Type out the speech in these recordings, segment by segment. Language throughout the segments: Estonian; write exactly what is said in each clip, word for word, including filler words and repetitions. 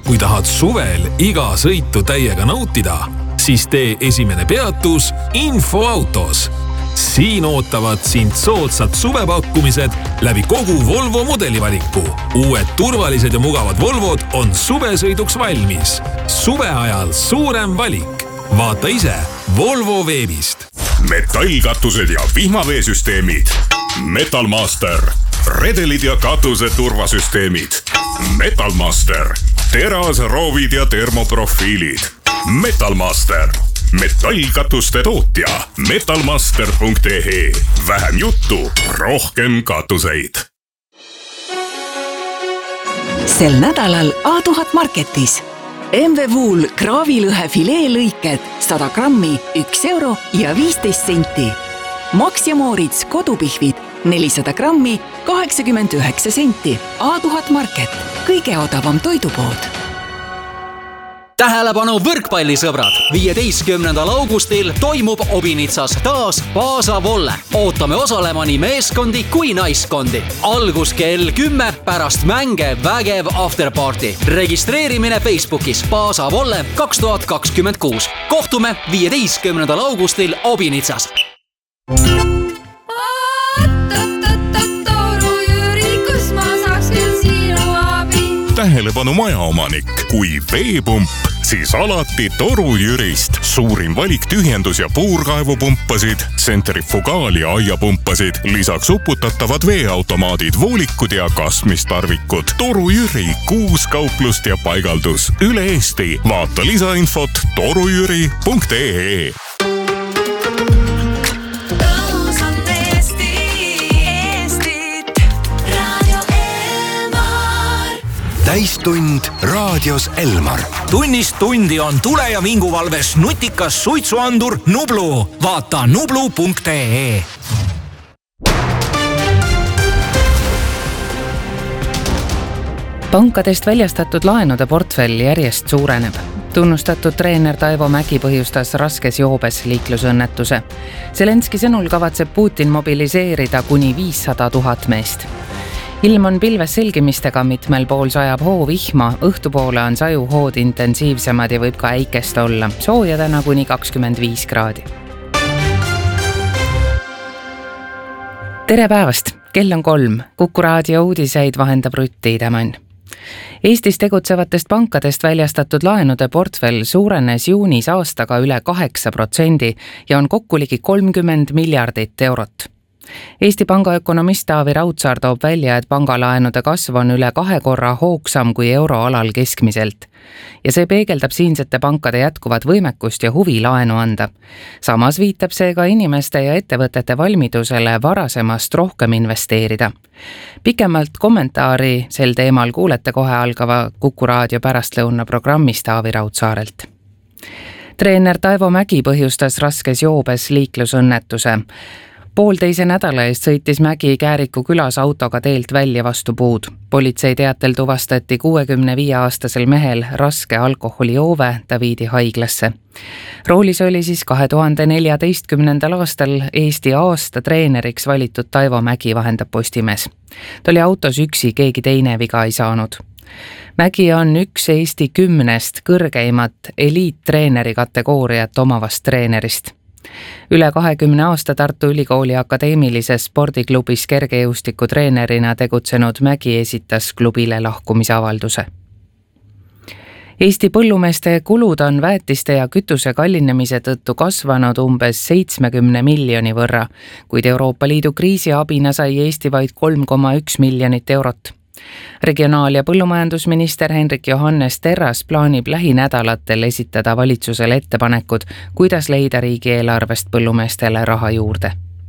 kui tahad suvel iga sõitu täiega nautida, siis tee esimene peatus Infoautos. Siin ootavad sind soodsad suvepakkumised läbi kogu Volvo mudelivaliku. Uued turvalised ja mugavad Volvod on suvesõiduks valmis. Suve ajal suurem valik. Vaata ise Volvo veebist. Metallkatused ja vihmaveesüsteemid. Metalmaster. Redelid ja katuse turvasüsteemid. Metalmaster. Teras, roovid ja termoprofiilid. Metalmaster. Metallkatuste tootja. metalmaster punkt e e. Vähem juttu, rohkem katuseid. Sel nädalal A tuhat Marketis. M V Wool kraavilõhe fileelõiked sada grammi üks euro ja viisteist senti. Max ja Moritz kodupihvid nelisada grammi kaheksakümmend üheksa senti. A tuhat Market, kõige odavam toidupood. Tähelepanu võrkpallisõbrad! viieteistkümnendal augustil toimub Obinitsas taas Paasa Volle. Ootame osalema nii meeskondi kui naiskondi. Algus kell kümme pärast mänge vägev afterparty. Registreerimine Facebookis Paasa Volle kaks tuhat kakskümmend kuus. Kohtume viieteistkümnendal augustil Obinitsas. Tähelepanu majaomanik, kui veepump, siis alati Toru Jürist. Suurim valik tühjendus- ja puurkaevupumpasid, sentrifugaal- ja aiapumpasid, lisaks uputatavad veeautomaadid, voolikud ja kasmistarvikud. Toru Jüri, kuus kauplust ja paigaldus üle Eesti. Vaata lisainfot torujüri punkt e e. Täistund raadios Elmar. Tunnist tundi on tule- ja vinguvalves nutikas suitsuandur Nublu. Vaata nublu punkt e e. Pankadest väljastatud laenude portfell järjest suureneb. Tunnustatud treener Taivo Mägi põhjustas raskes joobes liiklusõnnetuse. Zelenski sõnul kavatseb Putin mobiliseerida kuni viissada tuhat meest. Ilm on pilves selgimistega, mitmel pool sajab hoo vihma, õhtupoole on sajuhood intensiivsemad ja võib ka äikest olla. Soojadena kuni kakskümmend viis kraadi. Tere päevast! Kell on kolm. Kuku raadio uudiseid vahendab Rutti Idemann. Eestis tegutsevatest pankadest väljastatud laenude portfell suurenes juunis aastaga üle kaheksa protsendi ja on kokku ligi kolmkümmend miljardit eurot. Eesti Panga ökonomist Taavi Raudsaar toob välja, et pangalaenude kasv on üle kahe korra hoogsam kui euroalal keskmiselt. Ja see peegeldab siinsete pankade jätkuvat võimekust ja huvi laenu anda. Samas viitab see ka inimeste ja ettevõtete valmidusele varasemast rohkem investeerida. Pikemalt kommentaari sel teemal kuulete kohe algava Kuku raadio pärastlõuna programmis Taavi Raudsaarelt. Treener Taivo Mägi põhjustas raskes joobes liiklusõnnetuse. Poolteise nädala eest sõitis Mägi Kääriku külas autoga teelt välja vastu puud. Politsei teatel tuvastati kuuekümne viie aastasel mehel raske alkoholijoove, ta viidi haiglasse. Roolis oli siis kahe tuhande neljateistkümnendal aastal Eesti aasta treeneriks valitud Taivo Mägi, vahendab Postimees. Ta oli autos üksi, keegi teine viga ei saanud. Mägi on üks Eesti kümnest kõrgeimat eliittreeneri kategooriat omavast treenerist. Üle kahekümne aasta Tartu Ülikooli akadeemilises spordiklubis kergejõustiku treenerina tegutsenud Mägi esitas klubile lahkumisavalduse. Eesti põllumeeste kulud on väetiste ja kütuse kallinemise tõttu kasvanud umbes seitsmekümne miljoni võrra, kuid Euroopa Liidu kriisiabina sai Eesti vaid kolm koma üks miljonit eurot. Regionaal- ja põllumajandusminister Henrik Johannes Terras plaanib lähinädalatel esitada valitsusele ettepanekud, kuidas leida riigieelarvest põllumeestele raha juurde.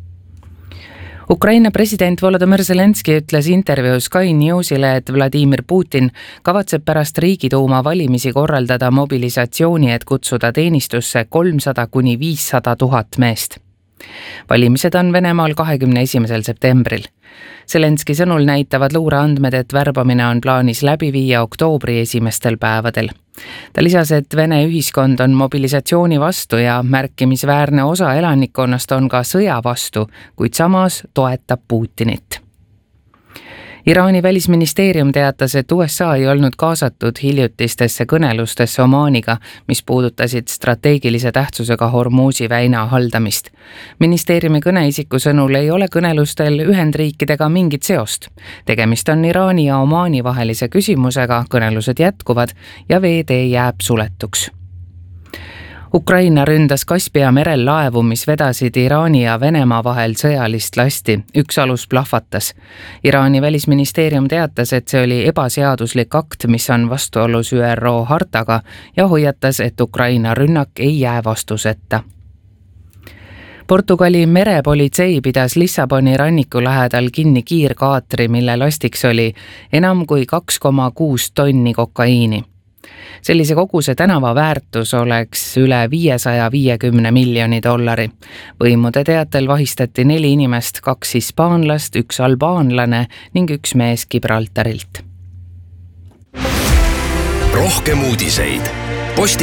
Ukraina president Volodymyr Zelenski ütles intervjuus Sky Newsile, et Vladimir Putin kavatseb pärast Riigiduuma valimisi korraldada mobilisatsiooni, et kutsuda teenistusse kolmsada kuni viissada tuhat meest. Valimised on Venemaal kahekümne esimesel septembril. Zelenski sõnul näitavad luureandmed, et värbamine on plaanis läbi viia oktoobri esimestel päevadel. Ta lisas, et Vene ühiskond on mobilisatsiooni vastu ja märkimisväärne osa elanikkonnast on ka sõja vastu, kuid samas toetab Putinit. Iraani välisministeerium teatas, et U S A ei olnud kaasatud hiljutistesse kõnelustesse Omaaniga, mis puudutasid strateegilise tähtsusega Hormuzi väina haldamist. Ministeeriumi kõneisiku sõnul ei ole kõnelustel Ühendriikidega mingit seost. Tegemist on Iraani ja Omaani vahelise küsimusega, kõnelused jätkuvad ja veetee jääb suletuks. Ukraina ründas Kaspia merel laevu, mis vedasid Iraani ja Venemaa vahel sõjalist lasti. Üks alus plahvatas. Iraani välisministeerium teatas, et see oli ebaseaduslik akt, mis on vastuolus Ü R O hartaga ja hoiatas, et Ukraina rünnak ei jää vastuseta. Portugali merepolitsei pidas Lissaboni ranniku lähedal kinni kiirkaatri, mille lastiks oli enam kui kaks koma kuus tonni kokaiini. Sellise koguse tänava väärtus oleks üle viiesaja viiekümne miljoni dollari. Võimude teatel vahistati neli inimest, kaks hispaanlast, üks albaanlane ning üks mees Gibraltarilt. rohkem uudiseid. Posti